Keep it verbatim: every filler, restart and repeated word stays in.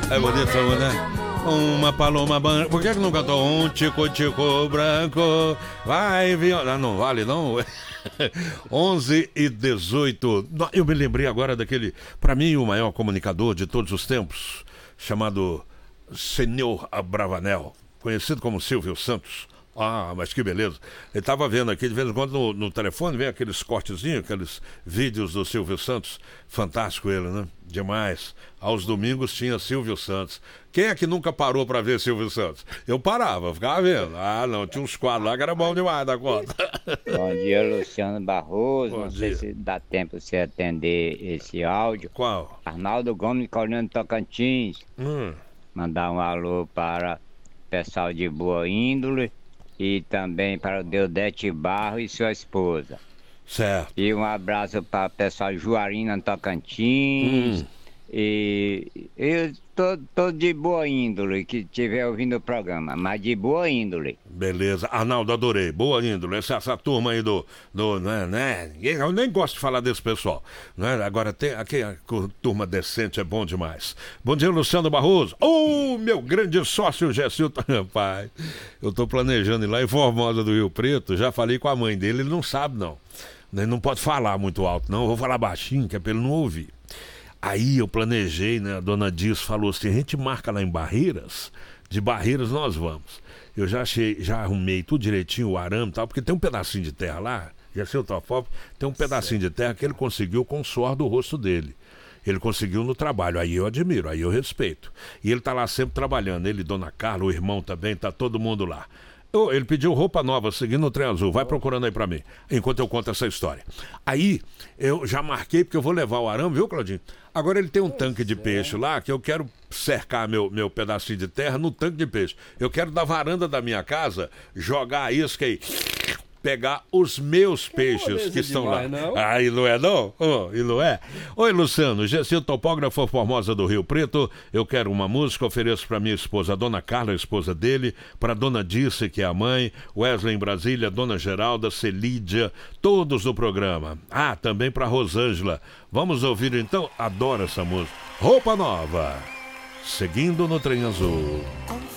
É bonito, né? Uma paloma branca. Por que que não cantou um tico-tico branco? Vai, viola. Não vale, não? onze e dezoito. Eu me lembrei agora daquele, para mim, o maior comunicador de todos os tempos, chamado Senhor Abravanel, conhecido como Silvio Santos. Ah, mas que beleza. Ele estava vendo aqui, de vez em quando no, no telefone, vem aqueles cortezinhos, aqueles vídeos do Silvio Santos. Fantástico ele, né? Demais. Aos domingos tinha Silvio Santos. Quem é que nunca parou para ver Silvio Santos? Eu parava, ficava vendo. Ah, não, tinha uns quadros lá que era bom demais da conta. Bom dia, Luciano Barroso. Bom Não dia. sei se dá tempo você atender esse áudio. Qual? Arnaldo Gomes, Colhendo Tocantins. Hum. Mandar um alô para o pessoal de boa índole e também para o Deodete Barro e sua esposa. Certo. E um abraço para o pessoal de Juarina, Tocantins. Hum. E eu tô, tô de boa índole, que estiver ouvindo o programa, mas de boa índole. Beleza. Arnaldo, adorei. Boa índole. Essa, essa turma aí do... do né, né? Eu nem gosto de falar desse pessoal. Né? Agora, tem aqui a turma decente, é bom demais. Bom dia, Luciano Barroso. Ô, oh, meu grande sócio, Gessilton. Rapaz, eu tô planejando ir lá em Formosa do Rio Preto. Já falei com a mãe dele, ele não sabe, não. Ele não pode falar muito alto, não. Eu vou falar baixinho, que é pra ele não ouvir. Aí eu planejei, né? A dona Dias falou assim: a gente marca lá em Barreiras, de Barreiras nós vamos. Eu já achei, já arrumei tudo direitinho, o arame e tal, porque tem um pedacinho de terra lá, já sei o Tofop, tem um pedacinho de terra que ele conseguiu com o suor do rosto dele. Ele conseguiu no trabalho, aí eu admiro, aí eu respeito. E ele tá lá sempre trabalhando, ele, dona Carla, o irmão também, tá todo mundo lá. Oh, ele pediu roupa nova, seguindo o trem azul. Vai procurando aí pra mim, enquanto eu conto essa história. Aí, eu já marquei, porque eu vou levar o arame, viu, Claudinho? Agora ele tem um tanque de peixe lá, que eu quero cercar meu, meu pedacinho de terra no tanque de peixe. Eu quero, da varanda da minha casa, jogar a isca aí, pegar os meus peixes que estão lá. Não? Ah, e não é não? Oh, e não é? Oi, Luciano, Gessil, topógrafo Formosa do Rio Preto. Eu quero uma música, ofereço para minha esposa, a dona Carla, a esposa dele, para dona Dice, que é a mãe, Wesley em Brasília, dona Geralda, Celídia, todos do programa. Ah, também para Rosângela. Vamos ouvir então? Adoro essa música. Roupa Nova. Seguindo no Trem Azul.